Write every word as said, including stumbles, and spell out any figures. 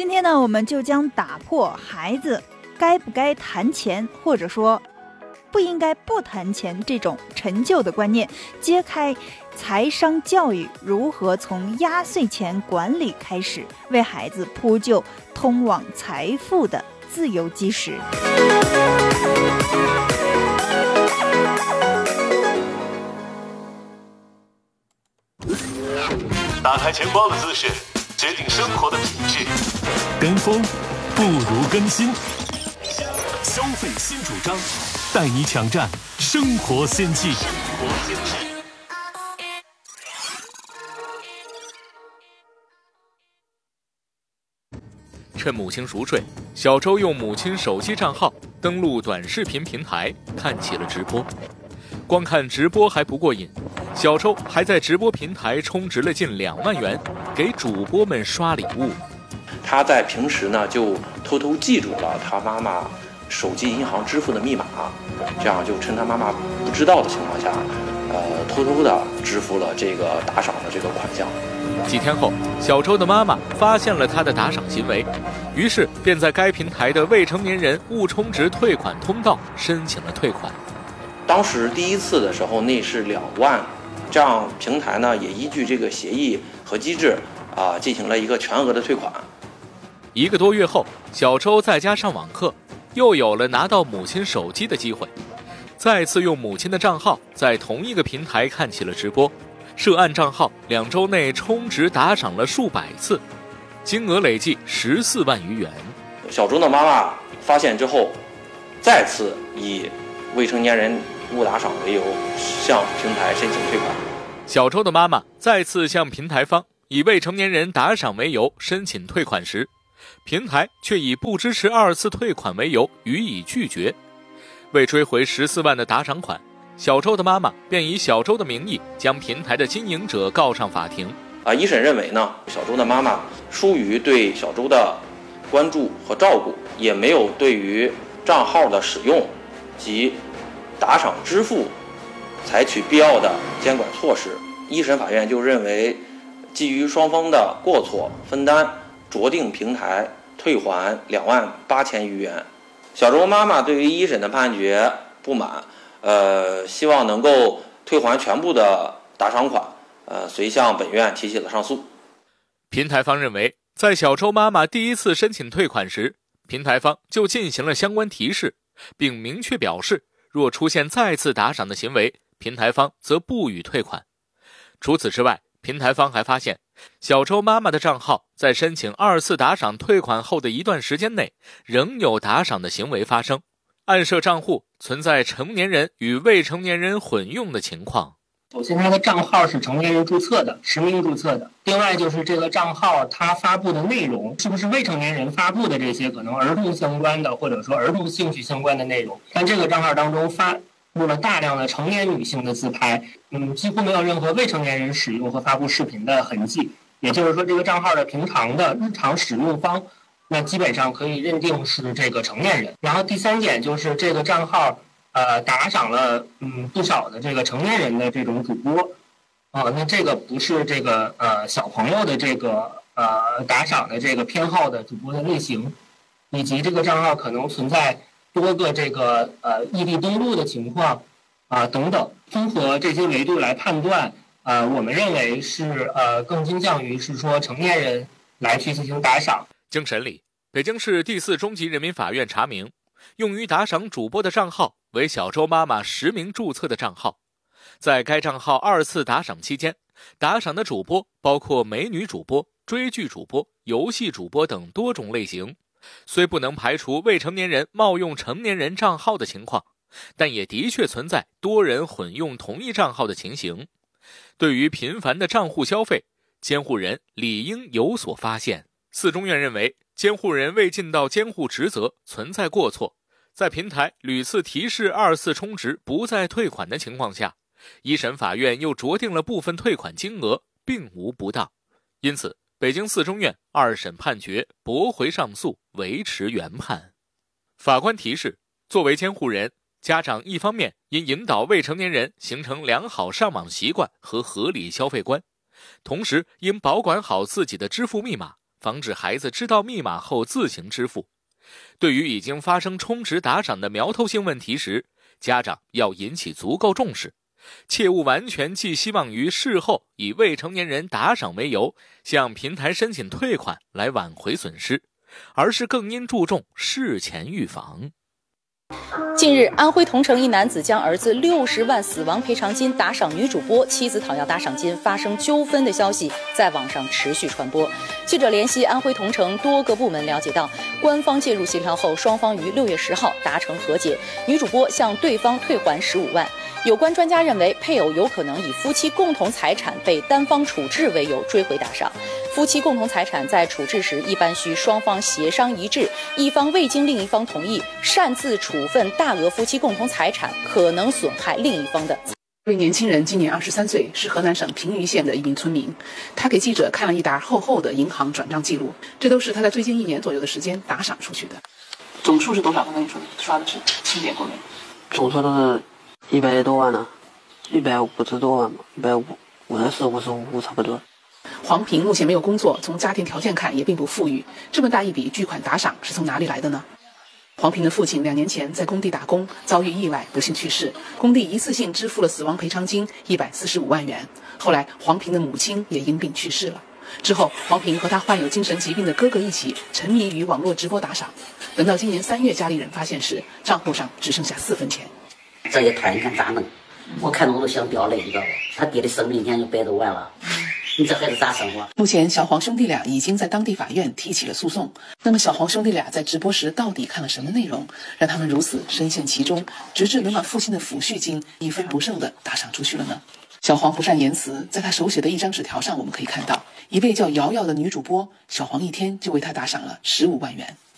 今天呢，我们就将打破孩子该不该谈钱，或者说不应该不谈钱这种陈旧的观念，揭开财商教育如何从压岁钱管理开始，为孩子铺就通往财富的自由基石。 打开钱包的姿势，决定生活的品质。 跟风不如跟新，消费新主张，带你抢占生活先机。 趁母亲熟睡，小周用母亲手机账号登录短视频平台，看起了直播。光看直播还不过瘾，小周还在直播平台充值了近两万元，给主播们刷礼物。 他在平时呢就偷偷记住了他妈妈手机银行支付的密码，这样就趁他妈妈不知道的情况下，呃，偷偷的支付了这个打赏的这个款项。 几天后，小周的妈妈发现了他的打赏行为，于是便在该平台的未成年人误充值退款通道申请了退款。 当时第一次的时候那是两万，这样平台呢也依据这个协议和机制啊、呃、进行了一个全额的退款。 一个多月后，小周在家上网课，又有了拿到母亲手机的机会，再次用母亲的账号在同一个平台看起了直播。涉案账号两周内充值打赏了数百次，金额累计十四万余元。 小周的妈妈发现之后，再次以未成年人误打赏为由向平台申请退款。 小周的妈妈再次向平台方以未成年人打赏为由申请退款时，平台却以不支持二次退款为由予以拒绝。为追回十四万的打赏款，小周的妈妈便以小周的名义将平台的经营者告上法庭。 啊，一审认为呢，小周的妈妈疏于对小周的关注和照顾，也没有对于账号的使用及打赏支付采取必要的监管措施。一审法院就认为，基于双方的过错分担，酌定平台退还两万八千余元。小周妈妈对于一审的判决不满，呃，希望能够退还全部的打赏款，呃，遂向本院提起了上诉。 平台方认为，在小周妈妈第一次申请退款时，平台方就进行了相关提示，并明确表示，若出现再次打赏的行为，平台方则不予退款。除此之外，平台方还发现，小周妈妈的账号在申请二次打赏退款后的一段时间内，仍有打赏的行为发生，暗设账户存在成年人与未成年人混用的情况。 首先，他的账号是成年人注册的，实名注册的。另外就是这个账号他发布的内容是不是未成年人发布的这些可能儿童相关的或者说儿童兴趣相关的内容。但这个账号当中发布了大量的成年女性的自拍，嗯，几乎没有任何未成年人使用和发布视频的痕迹。也就是说，这个账号的平常的日常使用方，那基本上可以认定是这个成年人。然后第三点就是这个账号呃，打赏了嗯不少的这个成年人的这种主播，啊、呃，那这个不是这个呃小朋友的这个呃打赏的这个偏好的主播的类型，以及这个账号可能存在多个这个呃异地登录的情况啊、呃、等等，综合这些维度来判断，呃，我们认为是呃更倾向于是说成年人来去进行打赏。 经审理，北京市第四中级人民法院查明，用于打赏主播的账号为小周妈妈实名注册的账号，在该账号二次打赏期间，打赏的主播包括美女主播、追剧主播、游戏主播等多种类型。虽不能排除未成年人冒用成年人账号的情况，但也的确存在多人混用同一账号的情形。对于频繁的账户消费，监护人理应有所发现。四中院认为，监护人未尽到监护职责，存在过错。在平台屡次提示二次充值不再退款的情况下，一审法院又酌定了部分退款金额，并无不当。因此，北京四中院二审判决驳回上诉，维持原判。法官提示，作为监护人，家长一方面应引导未成年人形成良好上网习惯和合理消费观，同时应保管好自己的支付密码， 防止孩子知道密码后自行支付。对于已经发生充值打赏的苗头性问题时，家长要引起足够重视，切勿完全寄希望于事后以未成年人打赏为由向平台申请退款来挽回损失，而是更应注重事前预防。 近日，安徽桐城一男子将儿子六十万死亡赔偿金打赏女主播，妻子讨要打赏金发生纠纷的消息在网上持续传播。记者联系安徽桐城多个部门了解到，官方介入协调后，双方于六月十号达成和解，女主播向对方退还十五万。有关专家认为，配偶有可能以夫妻共同财产被单方处置为由追回打赏。夫妻共同财产在处置时一般需双方协商一致，一方未经另一方同意擅自处分大额夫妻共同财产，可能损害另一方的。 这位年轻人今年二十三岁，是河南省平舆县的一名村民。他给记者看了一沓厚厚的银行转账记录，这都是他在最近一年左右的时间打赏出去的。总数是多少？刚才你说刷的是清点过没？ 总数都是一百多万了，一百五十多万吧，一百五五十四、五十五差不多。 黄平目前没有工作，从家庭条件看也并不富裕，这么大一笔巨款打赏是从哪里来的呢？黄平的父亲两年前在工地打工，遭遇意外不幸去世，工地一次性支付了死亡赔偿金一百四十五万元。后来黄平的母亲也因病去世了。之后黄平和他患有精神疾病的哥哥一起沉迷于网络直播打赏，等到今年三月家里人发现时，账户上只剩下四分钱。 这个团你看咋弄？我看着我都想掉泪，你知道吧？他爹的生命一天就百多万了，你这孩子咋生活？ 目前小黄兄弟俩已经在当地法院提起了诉讼。那么小黄兄弟俩在直播时到底看了什么内容，让他们如此深陷其中，直至能把父亲的抚恤金一分不剩地打赏出去了呢？小黄不善言辞，在他手写的一张纸条上，我们可以看到一位叫瑶瑶的女主播，小黄一天就为她打赏了十五万元。